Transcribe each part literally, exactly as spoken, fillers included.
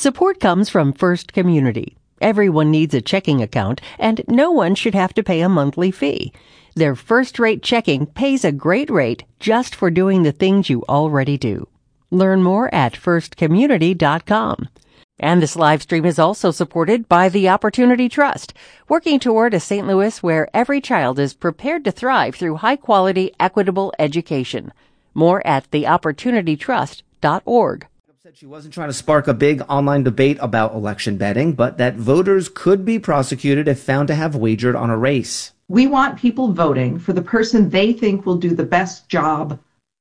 Support comes from First Community. Everyone needs a checking account, and no one should have to pay a monthly fee. Their first-rate checking pays a great rate just for doing the things you already do. Learn more at first community dot com. And this live stream is also supported by the Opportunity Trust, working toward a Saint Louis where every child is prepared to thrive through high-quality, equitable education. More at the opportunity trust dot org. Said she wasn't trying to spark a big online debate about election betting, but that voters could be prosecuted if found to have wagered on a race. We want people voting for the person they think will do the best job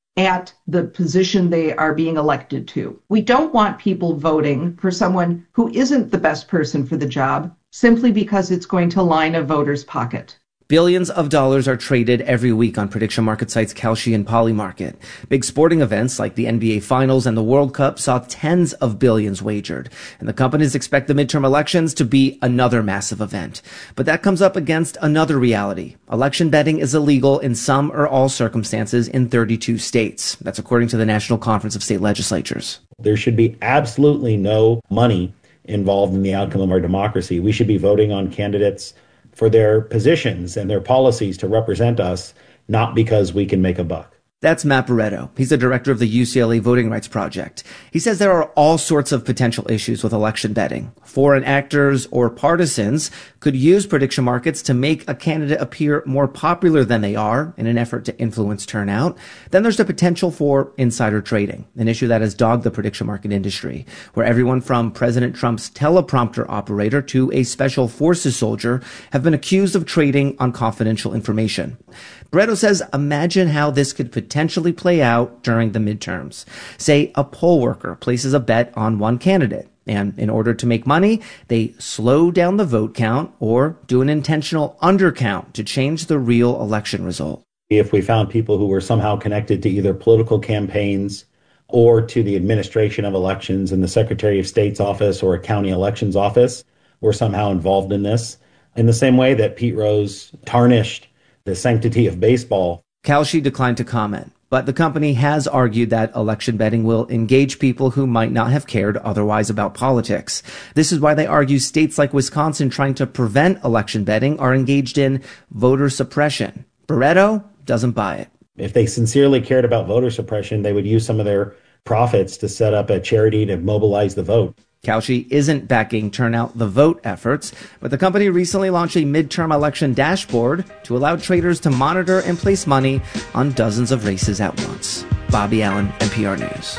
at the position they are being elected to. We don't want people voting for someone who isn't the best person for the job simply because it's going to line a voter's pocket. Billions of dollars are traded every week on prediction market sites Kalshi and Polymarket. Big sporting events like the N B A Finals and the World Cup saw tens of billions wagered. And the companies expect the midterm elections to be another massive event. But that comes up against another reality. Election betting is illegal in some or all circumstances in thirty-two states. That's according to the National Conference of State Legislatures. There should be absolutely no money involved in the outcome of our democracy. We should be voting on candidates for their positions and their policies to represent us, not because we can make a buck. That's Matt Barreto. He's the director of the U C L A Voting Rights Project. He says there are all sorts of potential issues with election betting. Foreign actors or partisans could use prediction markets to make a candidate appear more popular than they are in an effort to influence turnout. Then there's the potential for insider trading, an issue that has dogged the prediction market industry, where everyone from President Trump's teleprompter operator to a special forces soldier have been accused of trading on confidential information. Barreto says, imagine how this could potentially play out during the midterms. Say a poll worker places a bet on one candidate, and in order to make money, they slow down the vote count or do an intentional undercount to change the real election result. If we found people who were somehow connected to either political campaigns or to the administration of elections in the Secretary of State's office or a county elections office were somehow involved in this, in the same way that Pete Rose tarnished the sanctity of baseball. Kalshi declined to comment, but the company has argued that election betting will engage people who might not have cared otherwise about politics. This is why they argue states like Wisconsin trying to prevent election betting are engaged in voter suppression. Barreto doesn't buy it. If they sincerely cared about voter suppression, they would use some of their profits to set up a charity to mobilize the vote. Kalshi isn't backing Turnout the Vote efforts, but the company recently launched a midterm election dashboard to allow traders to monitor and place money on dozens of races at once. Bobby Allen, N P R News.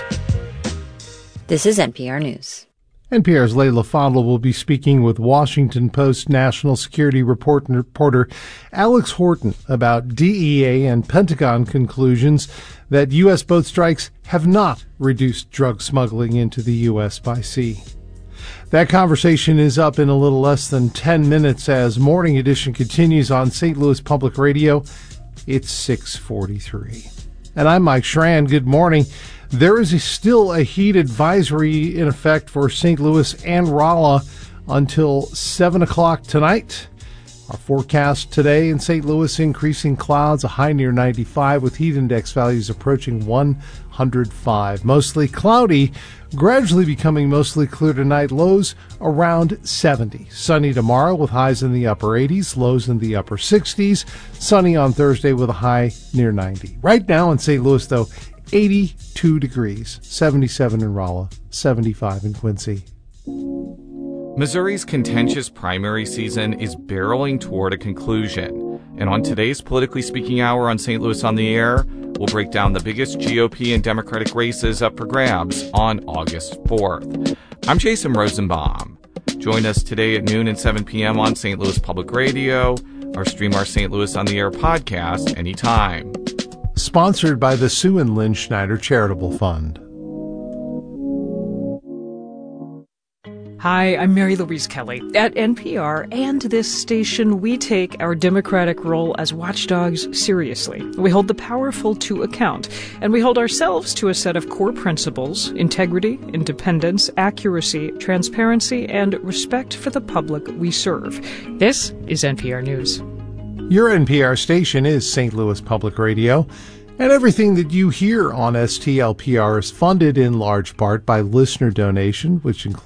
This is N P R News. N P R's Leila Fadel will be speaking with Washington Post national security report- reporter Alex Horton about D E A and Pentagon conclusions that U S boat strikes have not reduced drug smuggling into the U S by sea. That conversation is up in a little less than ten minutes as Morning Edition continues on Saint Louis Public Radio. It's six forty-three. And I'm Mike Schran. Good morning. There is a, still a heat advisory in effect for Saint Louis and Rolla until seven o'clock tonight. Our forecast today in Saint Louis, increasing clouds, a high near ninety-five with heat index values approaching one hundred five. Mostly cloudy, gradually becoming mostly clear tonight, lows around seventy. Sunny tomorrow with highs in the upper eighties, lows in the upper sixties. Sunny on Thursday with a high near ninety. Right now in Saint Louis, though, eighty-two degrees, seventy-seven in Rolla, seventy-five in Quincy. Missouri's contentious primary season is barreling toward a conclusion. And on today's Politically Speaking Hour on Saint Louis on the Air, we'll break down the biggest G O P and Democratic races up for grabs on August fourth. I'm Jason Rosenbaum. Join us today at noon and seven p.m. on Saint Louis Public Radio, or stream our Saint Louis on the Air podcast anytime. Sponsored by the Sue and Lynn Schneider Charitable Fund. Hi, I'm Mary Louise Kelly. At N P R and this station, we take our democratic role as watchdogs seriously. We hold the powerful to account, and we hold ourselves to a set of core principles: integrity, independence, accuracy, transparency, and respect for the public we serve. This is N P R News. Your N P R station is Saint Louis Public Radio, and everything that you hear on S T L P R is funded in large part by listener donation, which includes